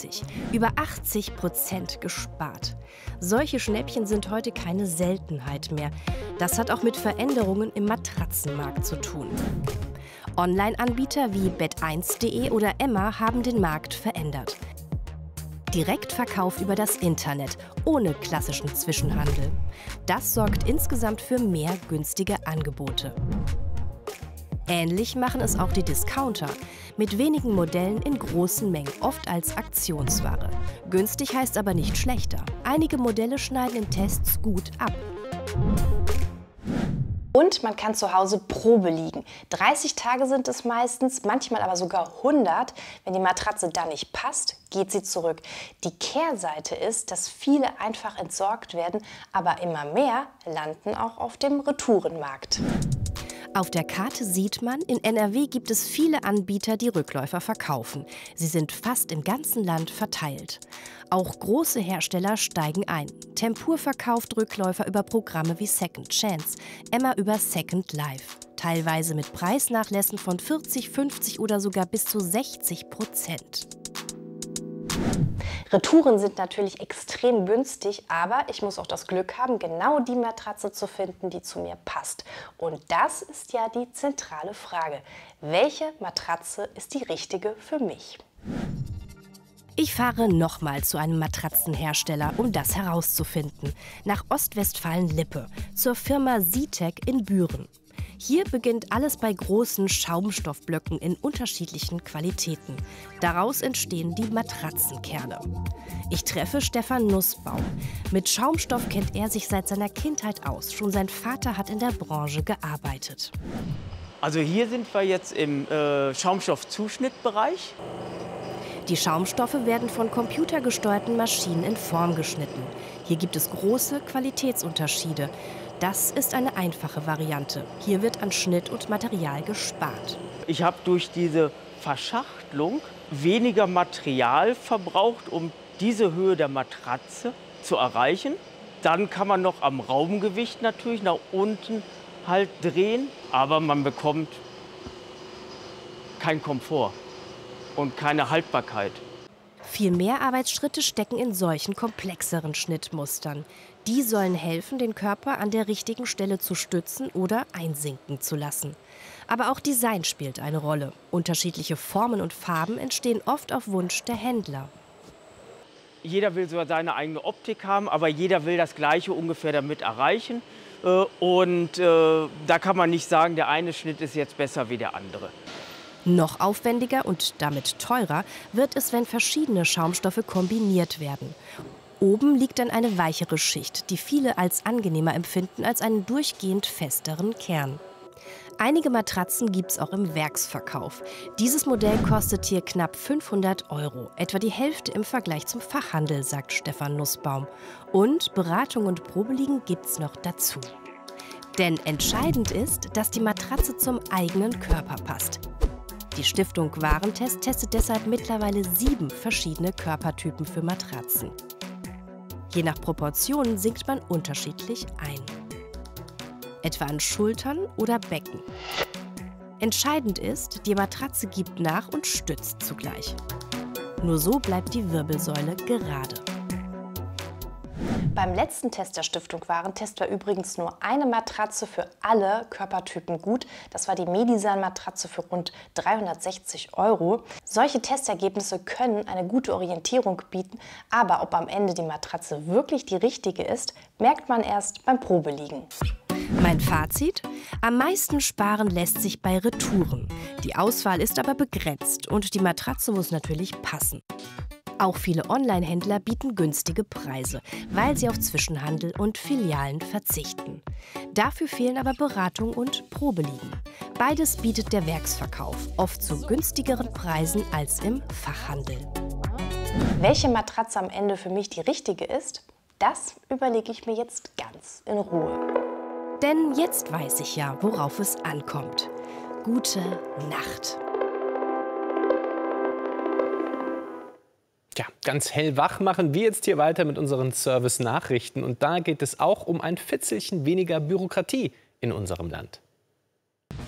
günstig. Über 80% gespart. Solche Schnäppchen sind heute keine Seltenheit mehr. Das hat auch mit Veränderungen im Matratzenmarkt zu tun. Online-Anbieter wie Bett1.de oder Emma haben den Markt verändert. Direktverkauf über das Internet, ohne klassischen Zwischenhandel. Das sorgt insgesamt für mehr günstige Angebote. Ähnlich machen es auch die Discounter, mit wenigen Modellen in großen Mengen, oft als Aktionsware. Günstig heißt aber nicht schlechter. Einige Modelle schneiden in Tests gut ab. Und man kann zu Hause Probe liegen. 30 Tage sind es meistens, manchmal aber sogar 100. Wenn die Matratze dann nicht passt, geht sie zurück. Die Kehrseite ist, dass viele einfach entsorgt werden, aber immer mehr landen auch auf dem Retourenmarkt. Auf der Karte sieht man, in NRW gibt es viele Anbieter, die Rückläufer verkaufen. Sie sind fast im ganzen Land verteilt. Auch große Hersteller steigen ein. Tempur verkauft Rückläufer über Programme wie Second Chance, Emma über Second Life. Teilweise mit Preisnachlässen von 40, 50 oder sogar bis zu 60%. Retouren sind natürlich extrem günstig, aber ich muss auch das Glück haben, genau die Matratze zu finden, die zu mir passt. Und das ist ja die zentrale Frage. Welche Matratze ist die richtige für mich? Ich fahre nochmal zu einem Matratzenhersteller, um das herauszufinden. Nach Ostwestfalen-Lippe, zur Firma Sitec in Büren. Hier beginnt alles bei großen Schaumstoffblöcken in unterschiedlichen Qualitäten. Daraus entstehen die Matratzenkerne. Ich treffe Stefan Nussbaum. Mit Schaumstoff kennt er sich seit seiner Kindheit aus. Schon sein Vater hat in der Branche gearbeitet. Also hier sind wir jetzt im Schaumstoffzuschnittbereich. Die Schaumstoffe werden von computergesteuerten Maschinen in Form geschnitten. Hier gibt es große Qualitätsunterschiede. Das ist eine einfache Variante. Hier wird an Schnitt und Material gespart. Ich habe durch diese Verschachtelung weniger Material verbraucht, um diese Höhe der Matratze zu erreichen. Dann kann man noch am Raumgewicht natürlich nach unten halt drehen, aber man bekommt keinen Komfort und keine Haltbarkeit. Viel mehr Arbeitsschritte stecken in solchen komplexeren Schnittmustern. Die sollen helfen, den Körper an der richtigen Stelle zu stützen oder einsinken zu lassen. Aber auch Design spielt eine Rolle. Unterschiedliche Formen und Farben entstehen oft auf Wunsch der Händler. Jeder will so seine eigene Optik haben, aber jeder will das Gleiche ungefähr damit erreichen. Da kann man nicht sagen, der eine Schnitt ist jetzt besser wie der andere. Noch aufwendiger und damit teurer wird es, wenn verschiedene Schaumstoffe kombiniert werden. Oben liegt dann eine weichere Schicht, die viele als angenehmer empfinden als einen durchgehend festeren Kern. Einige Matratzen gibt es auch im Werksverkauf. Dieses Modell kostet hier knapp 500 €, etwa die Hälfte im Vergleich zum Fachhandel, sagt Stefan Nussbaum. Und Beratung und Probeliegen gibt's noch dazu. Denn entscheidend ist, dass die Matratze zum eigenen Körper passt. Die Stiftung Warentest testet deshalb mittlerweile 7 verschiedene Körpertypen für Matratzen. Je nach Proportionen sinkt man unterschiedlich ein. Etwa an Schultern oder Becken. Entscheidend ist, die Matratze gibt nach und stützt zugleich. Nur so bleibt die Wirbelsäule gerade. Beim letzten Test der Stiftung Warentest war übrigens nur eine Matratze für alle Körpertypen gut. Das war die Medisan-Matratze für rund 360 €. Solche Testergebnisse können eine gute Orientierung bieten, aber ob am Ende die Matratze wirklich die richtige ist, merkt man erst beim Probeliegen. Mein Fazit? Am meisten sparen lässt sich bei Retouren. Die Auswahl ist aber begrenzt und die Matratze muss natürlich passen. Auch viele Online-Händler bieten günstige Preise, weil sie auf Zwischenhandel und Filialen verzichten. Dafür fehlen aber Beratung und Probeliegen. Beides bietet der Werksverkauf, oft zu günstigeren Preisen als im Fachhandel. Welche Matratze am Ende für mich die richtige ist, das überlege ich mir jetzt ganz in Ruhe. Denn jetzt weiß ich ja, worauf es ankommt. Gute Nacht. Ja, ganz hellwach machen wir jetzt hier weiter mit unseren Service-Nachrichten. Und da geht es auch um ein Fitzelchen weniger Bürokratie in unserem Land.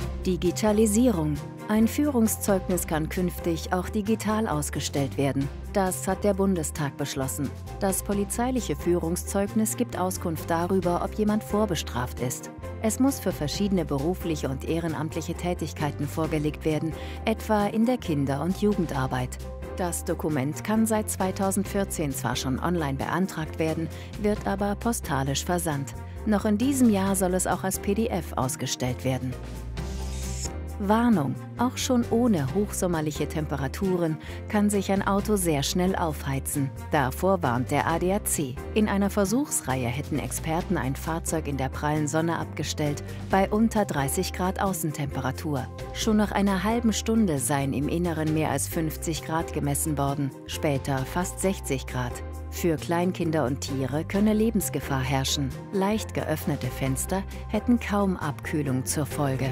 Digitalisierung. Ein Führungszeugnis kann künftig auch digital ausgestellt werden. Das hat der Bundestag beschlossen. Das polizeiliche Führungszeugnis gibt Auskunft darüber, ob jemand vorbestraft ist. Es muss für verschiedene berufliche und ehrenamtliche Tätigkeiten vorgelegt werden, etwa in der Kinder- und Jugendarbeit. Das Dokument kann seit 2014 zwar schon online beantragt werden, wird aber postalisch versandt. Noch in diesem Jahr soll es auch als PDF ausgestellt werden. Warnung: Auch schon ohne hochsommerliche Temperaturen kann sich ein Auto sehr schnell aufheizen. Davor warnt der ADAC. In einer Versuchsreihe hätten Experten ein Fahrzeug in der prallen Sonne abgestellt, bei unter 30 Grad Außentemperatur. Schon nach einer halben Stunde seien im Inneren mehr als 50 Grad gemessen worden, später fast 60 Grad. Für Kleinkinder und Tiere könne Lebensgefahr herrschen. Leicht geöffnete Fenster hätten kaum Abkühlung zur Folge.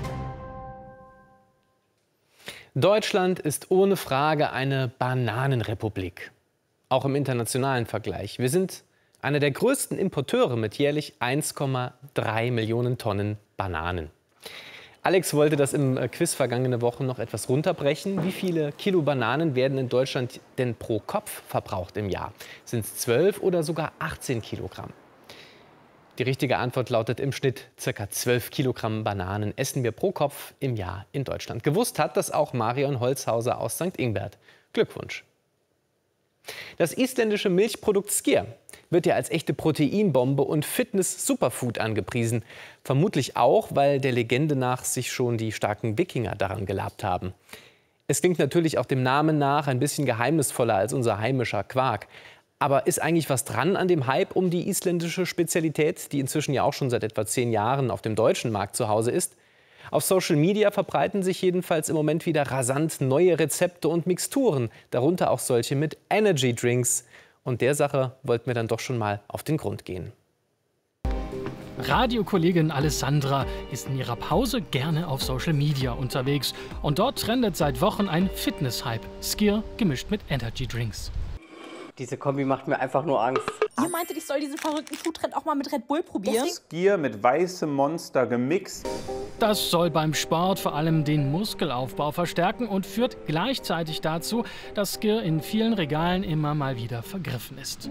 Deutschland ist ohne Frage eine Bananenrepublik. Auch im internationalen Vergleich. Wir sind einer der größten Importeure mit jährlich 1,3 Millionen Tonnen Bananen. Alex wollte das im Quiz vergangene Woche noch etwas runterbrechen. Wie viele Kilo Bananen werden in Deutschland denn pro Kopf verbraucht im Jahr? Sind es 12 oder sogar 18 Kilogramm? Die richtige Antwort lautet im Schnitt ca. 12 Kilogramm Bananen essen wir pro Kopf im Jahr in Deutschland. Gewusst hat das auch Marion Holzhauser aus St. Ingbert. Glückwunsch! Das isländische Milchprodukt Skyr wird ja als echte Proteinbombe und Fitness-Superfood angepriesen. Vermutlich auch, weil der Legende nach sich schon die starken Wikinger daran gelabt haben. Es klingt natürlich auch dem Namen nach ein bisschen geheimnisvoller als unser heimischer Quark. Aber ist eigentlich was dran an dem Hype um die isländische Spezialität, die inzwischen ja auch schon seit etwa 10 Jahren auf dem deutschen Markt zu Hause ist? Auf Social Media verbreiten sich jedenfalls im Moment wieder rasant neue Rezepte und Mixturen, darunter auch solche mit Energy Drinks. Und der Sache wollten wir dann doch schon mal auf den Grund gehen. Radiokollegin Alessandra ist in ihrer Pause gerne auf Social Media unterwegs. Und dort trendet seit Wochen ein Fitness-Hype. Skyr gemischt mit Energy Drinks. Diese Kombi macht mir einfach nur Angst. Ihr meintet, ich soll diesen verrückten Foodtrend auch mal mit Red Bull probieren? Skyr mit weißem Monster gemixt. Das soll beim Sport vor allem den Muskelaufbau verstärken und führt gleichzeitig dazu, dass Skyr in vielen Regalen immer mal wieder vergriffen ist.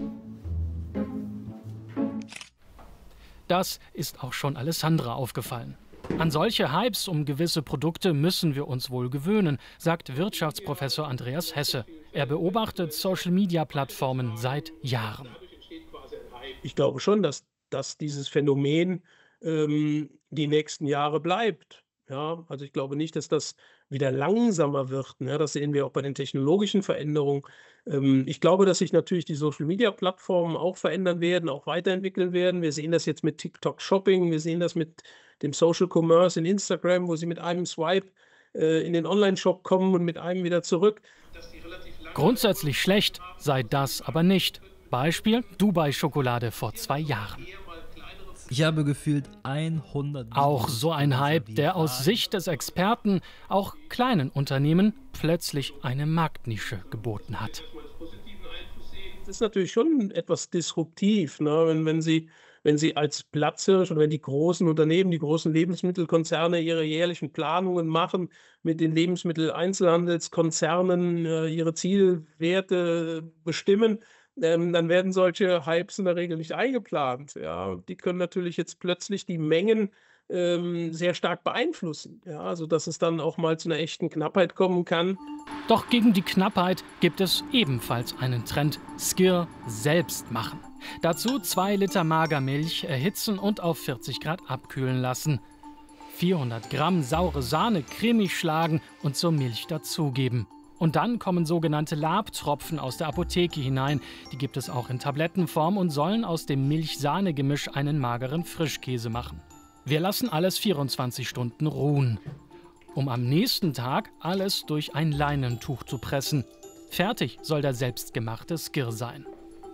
Das ist auch schon Alessandra aufgefallen. An solche Hypes um gewisse Produkte müssen wir uns wohl gewöhnen, sagt Wirtschaftsprofessor Andreas Hesse. Er beobachtet Social-Media-Plattformen seit Jahren. Ich glaube schon, dass dieses Phänomen die nächsten Jahre bleibt. Ja, also ich glaube nicht, dass das wieder langsamer wird. Ne? Das sehen wir auch bei den technologischen Veränderungen. Ich glaube, dass sich natürlich die Social-Media-Plattformen auch verändern werden, auch weiterentwickeln werden. Wir sehen das jetzt mit TikTok Shopping, wir sehen das mit dem Social Commerce in Instagram, wo sie mit einem Swipe in den Online-Shop kommen und mit einem wieder zurück. Grundsätzlich schlecht sei das aber nicht. Beispiel Dubai-Schokolade vor 2 Jahren. Ich habe gefühlt 100... Auch so ein Hype, der aus Sicht des Experten auch kleinen Unternehmen plötzlich eine Marktnische geboten hat. Das ist natürlich schon etwas disruptiv, ne? Wenn Sie als Platzhirsch oder wenn die großen Unternehmen, die großen Lebensmittelkonzerne ihre jährlichen Planungen machen, mit den Lebensmitteleinzelhandelskonzernen ihre Zielwerte bestimmen, dann werden solche Hypes in der Regel nicht eingeplant. Ja. Die können natürlich jetzt plötzlich die Mengen sehr stark beeinflussen, ja, sodass es dann auch mal zu einer echten Knappheit kommen kann. Doch gegen die Knappheit gibt es ebenfalls einen Trend: Skyr selbst machen. Dazu 2 Liter Magermilch erhitzen und auf 40 Grad abkühlen lassen. 400 Gramm saure Sahne cremig schlagen und zur Milch dazugeben. Und dann kommen sogenannte Labtropfen aus der Apotheke hinein. Die gibt es auch in Tablettenform und sollen aus dem Milch-Sahne-Gemisch einen mageren Frischkäse machen. Wir lassen alles 24 Stunden ruhen, um am nächsten Tag alles durch ein Leinentuch zu pressen. Fertig soll der selbstgemachte Skyr sein.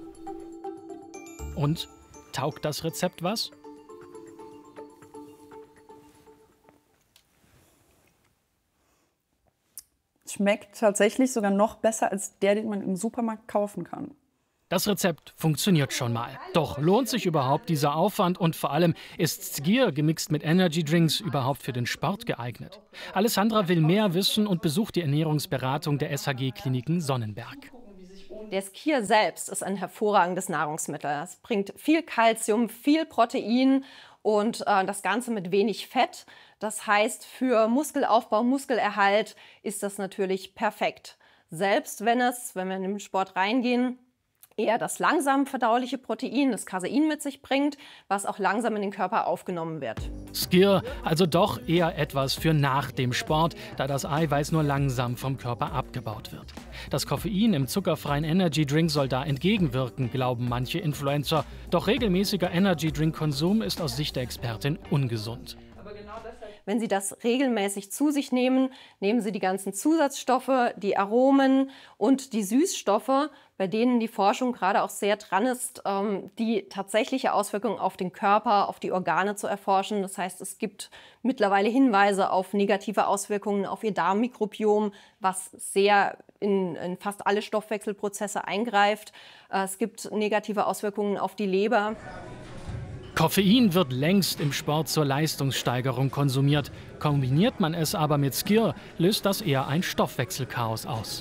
Und taugt das Rezept was? Schmeckt tatsächlich sogar noch besser als der, den man im Supermarkt kaufen kann. Das Rezept funktioniert schon mal. Doch lohnt sich überhaupt dieser Aufwand und vor allem, ist Skyr gemixt mit Energy Drinks überhaupt für den Sport geeignet? Alessandra will mehr wissen und besucht die Ernährungsberatung der SHG Kliniken Sonnenberg. Der Skier selbst ist ein hervorragendes Nahrungsmittel. Es bringt viel Kalzium, viel Protein und das Ganze mit wenig Fett. Das heißt, für Muskelaufbau, Muskelerhalt ist das natürlich perfekt. Selbst wenn wir in den Sport reingehen, eher das langsam verdauliche Protein, das Casein mit sich bringt, was auch langsam in den Körper aufgenommen wird. Skier, also doch eher etwas für nach dem Sport, da das Eiweiß nur langsam vom Körper abgebaut wird. Das Koffein im zuckerfreien Energydrink soll da entgegenwirken, glauben manche Influencer. Doch regelmäßiger Energydrink-Konsum ist aus Sicht der Expertin ungesund. Wenn Sie das regelmäßig zu sich nehmen, nehmen Sie die ganzen Zusatzstoffe, die Aromen und die Süßstoffe, bei denen die Forschung gerade auch sehr dran ist, die tatsächliche Auswirkungen auf den Körper, auf die Organe zu erforschen. Das heißt, es gibt mittlerweile Hinweise auf negative Auswirkungen auf Ihr Darmmikrobiom, was sehr in fast alle Stoffwechselprozesse eingreift. Es gibt negative Auswirkungen auf die Leber. Koffein wird längst im Sport zur Leistungssteigerung konsumiert. Kombiniert man es aber mit Skier, löst das eher ein Stoffwechselchaos aus.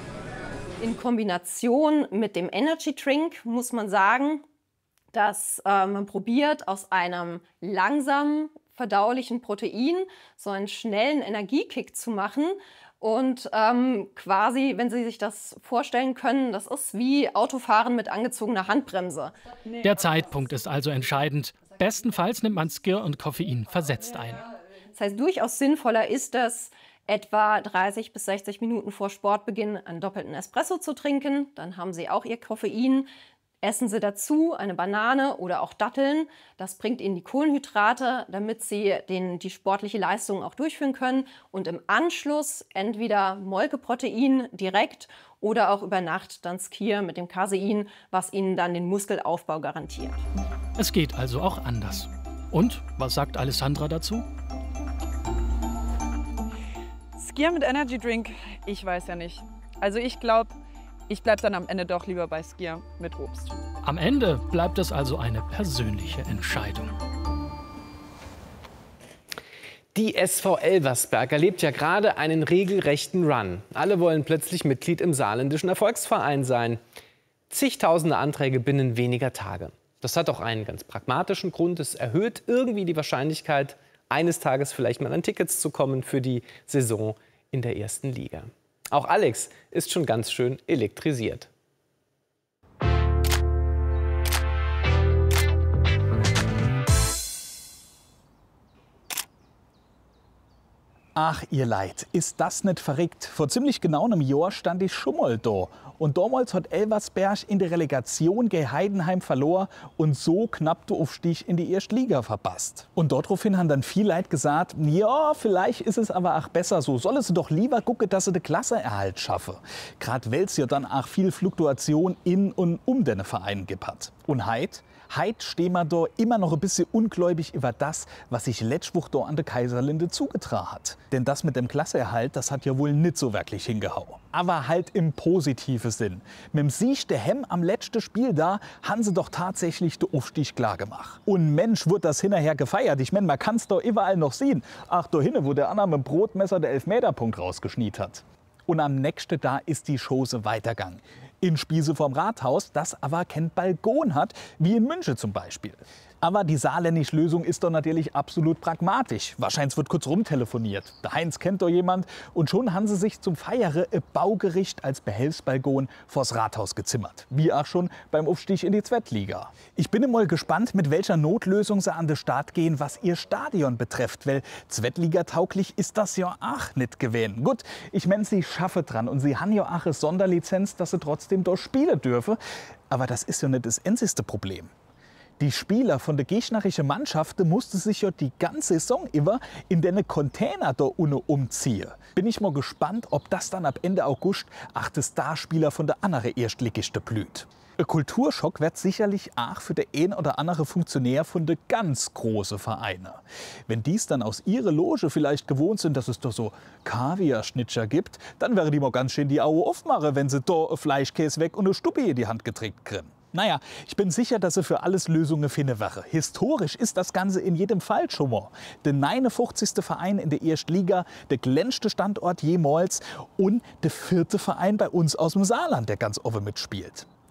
In Kombination mit dem Energy Drink muss man sagen, dass man probiert, aus einem langsamen, verdaulichen Protein so einen schnellen Energiekick zu machen. Und quasi, wenn Sie sich das vorstellen können, das ist wie Autofahren mit angezogener Handbremse. Der Zeitpunkt ist also entscheidend. Bestenfalls nimmt man Skier und Koffein versetzt ein. Das heißt, durchaus sinnvoller ist es, etwa 30 bis 60 Minuten vor Sportbeginn einen doppelten Espresso zu trinken. Dann haben Sie auch Ihr Koffein. Essen Sie dazu eine Banane oder auch Datteln. Das bringt Ihnen die Kohlenhydrate, damit Sie die sportliche Leistung auch durchführen können. Und im Anschluss entweder Molkeprotein direkt oder auch über Nacht dann Skier mit dem Casein, was Ihnen dann den Muskelaufbau garantiert. Es geht also auch anders. Und was sagt Alessandra dazu? Skier mit Energy Drink, ich weiß ja nicht. Also ich glaube, ich bleibe dann am Ende doch lieber bei Skier mit Obst. Am Ende bleibt es also eine persönliche Entscheidung. Die SV Elversberg erlebt ja gerade einen regelrechten Run. Alle wollen plötzlich Mitglied im saarländischen Erfolgsverein sein. Zigtausende Anträge binnen weniger Tage. Das hat auch einen ganz pragmatischen Grund. Es erhöht irgendwie die Wahrscheinlichkeit, eines Tages vielleicht mal an Tickets zu kommen für die Saison in der ersten Liga. Auch Alex ist schon ganz schön elektrisiert. Ach, ihr Leid, ist das nicht verrückt? Vor ziemlich genau einem Jahr stand ich schon mal da. Und damals hat Elversberg in der Relegation gegen Heidenheim verloren und so knapp der Aufstieg in die erste Liga verpasst. Und daraufhin haben dann viele Leute gesagt, ja, vielleicht ist es aber auch besser so. Soll sie doch lieber gucken, dass sie den Klassenerhalt schaffen. Gerade weil es ja dann auch viel Fluktuation in und um den Verein gibt hat. Und Heit stehen wir da immer noch ein bisschen ungläubig über das, was sich letzte Woche da an der Kaiserlinde zugetragen hat. Denn das mit dem Klasseerhalt, das hat ja wohl nicht so wirklich hingehauen. Aber halt im positiven Sinn. Mit dem Sieg der Hemm am letzten Spiel da, haben sie doch tatsächlich den Aufstieg klar gemacht. Und Mensch, wird das hinterher gefeiert. Ich meine, man kann es doch überall noch sehen. Ach, da hinten, wo der Anna mit dem Brotmesser der Elfmeterpunkt rausgeschniet hat. Und am nächsten da ist die Chose weitergegangen. In Spiese vom Rathaus, das aber kein Balkon hat, wie in München zum Beispiel. Aber die saarländische Lösung ist doch natürlich absolut pragmatisch. Wahrscheinlich wird kurz rumtelefoniert. Der Heinz kennt doch jemand und schon haben sie sich zum Feiere ein Baugericht als Behelfsbalkon vors Rathaus gezimmert. Wie auch schon beim Aufstieg in die Zweitliga. Ich bin mal gespannt, mit welcher Notlösung sie an den Start gehen, was ihr Stadion betrifft. Weil Zweitliga-tauglich ist das ja auch nicht gewesen. Gut, ich meine, sie schaffen dran und sie haben ja auch eine Sonderlizenz, dass sie trotzdem dort spielen dürfen. Aber das ist ja nicht das einzigste Problem. Die Spieler von der gegnerischen Mannschaft mussten sich ja die ganze Saison über in den Container da unten umziehen. Bin ich mal gespannt, ob das dann ab Ende August auch der Starspieler von der anderen Erstligiste blüht. Ein Kulturschock wird sicherlich auch für den ein oder andere Funktionär von den ganz großen Vereinen. Wenn dies dann aus ihrer Loge vielleicht gewohnt sind, dass es doch so Kaviar-Schnitscher gibt, dann wäre die mal ganz schön die Augen aufmachen, wenn sie da Fleischkäse weg und eine Stuppi in die Hand gedrückt kriegen. Naja, ich bin sicher, dass sie für alles Lösungen finden wäre. Historisch ist das Ganze in jedem Fall schon mal. Der 59. Verein in der ersten Liga, der glänzte Standort jemals und der 4. Verein bei uns aus dem Saarland, der ganz offen mitspielt.